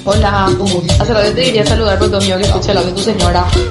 Hola, hace rato te quería saludar porque tengo miedo que escuche lo de tu señora.